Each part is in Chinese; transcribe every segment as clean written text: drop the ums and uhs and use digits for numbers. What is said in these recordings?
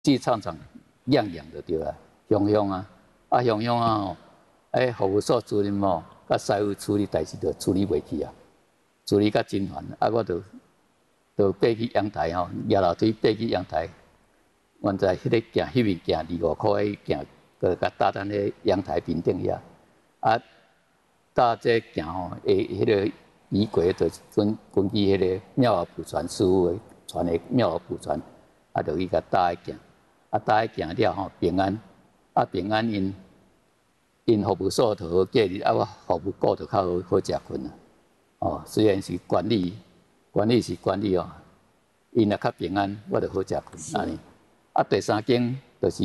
去操场养养就对啦，乡啊，乡啊吼，服务所主任吼，甲师傅处理代志就处理袂去啊，处理甲真烦，我就爬去阳台吼，举楼梯爬去阳台，原在迄个行迄面行25块迄行，就甲搭咱迄阳台面顶遐，搭这行吼，迄个仪轨就是根据迄个妙华普传师傅传的妙华普传，就去甲搭行。搭行了吼，平安，平安因服务所就好过日，我服务股就较好食困啦。虽然是管理是管理哦，因若较平安，我就好食困安尼。第三间就是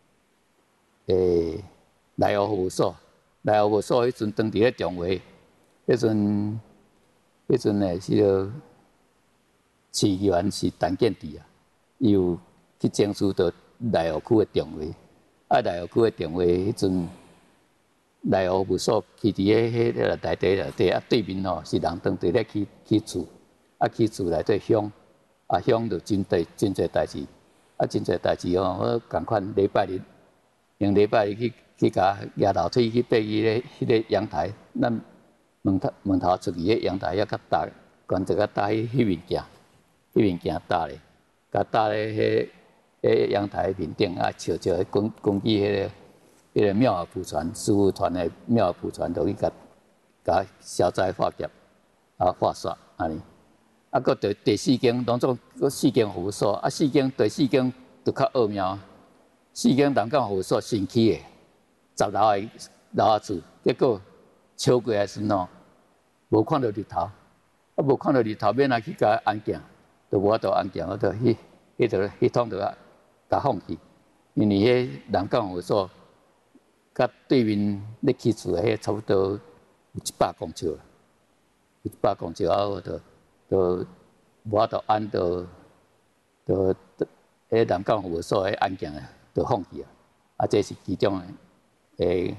内湖服务所，内湖服务所迄阵当伫咧中华，迄阵诶是个市议员是陈建志啊，伊有去争取到内湖区的定位，内湖区的定位迄阵，内湖服务所去伫迄个内底，对面吼是人当地咧起厝，起厝内底乡，乡就真侪代志，真侪代志吼，我共款礼拜日，用礼拜日去甲举楼梯去爬去迄个阳台，咱门头出去迄阳台遐较大，干脆甲搭迄面行搭咧，甲搭咧迄阳台面顶笑根据迄个妙华普传师傅传的妙华普传，就去甲消灾化劫化煞安尼。搁第四间当做4间服务所，第四间就较奥妙。4间人港服务所新起的，10楼厝，结果超过来时吼，无看到日头，无看到日头，要哪去甲安行，就无法度安行，我就迄趟就甲放弃，因为迄人港服务所甲对面咧起厝的，迄差不多有100公尺啦，有100公尺我就无法度安到，迄人港服务所的安行就放弃啊。这是其中诶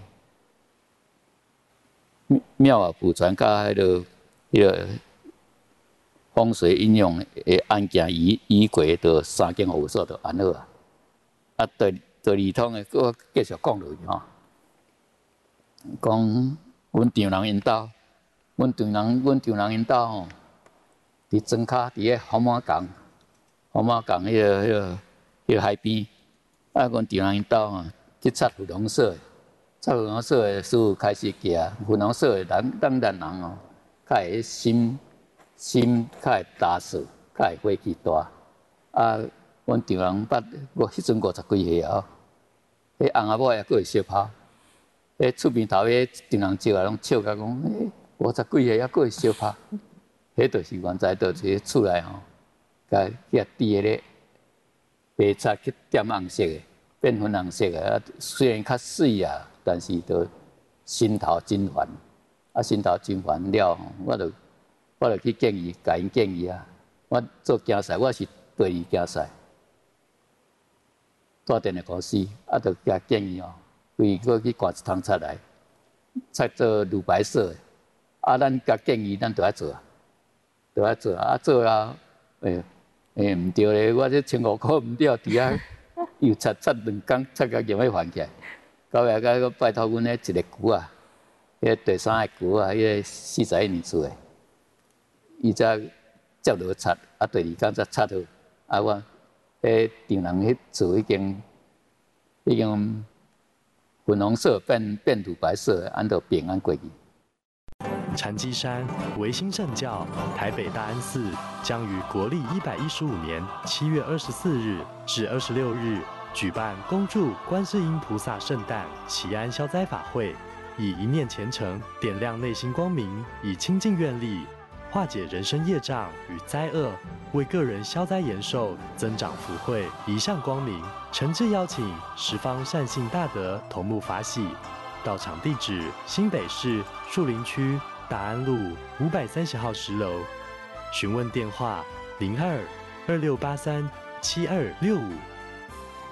妙华普传甲迄个风水应用的安行仪轨，就3间服务所就安好啊。第二通的，我继续讲落去吼。讲阮丈人因兜，阮丈人因兜吼，伫庄骹伫个红马港迄个海边，阮丈人因兜吼去插粉红色的师傅开始行，粉红色的咱人吼，较会心较会打实，较会火气大。阮丈人我迄阵50几岁啊，迄翁仔某也阁会相拍。厝边头迄丈人招啊，拢笑甲讲：50几岁还阁会相拍。迄就是原在就是厝内吼，甲滴迄个白漆去点红色的，变粉红色的。虽然较水啊，但是都心头真烦。心头真烦了，我就去建议，甲因建议啊。我做竞赛，我是第2竞赛，带电的公司就甲建议哦。规个去刮一通漆来，漆做乳白色的。咱甲建议，咱就爱做做啊，唔对咧，我这1500块唔对，伫遐又漆2工，漆到就要还起来。到尾个拜托阮迄一个舅啊，迄个第3个舅啊，迄个41年厝的，伊才接落漆，第2工才漆好。我迄丈人迄厝已经粉红色变乳白色，按照平安过去。 禅机山维新正教台北大安寺将于国历115年7月24日至26日举办恭祝观世音菩萨圣诞祈安消灾法会，以一念虔诚点亮内心光明，以清净愿力化解人生业障与灾厄，为个人消灾延寿、增长福慧，一向光明。诚挚邀请十方善信大德同沐法喜。到场地址：新北市树林区大安路530号10楼。询问电话：02-2683-7265。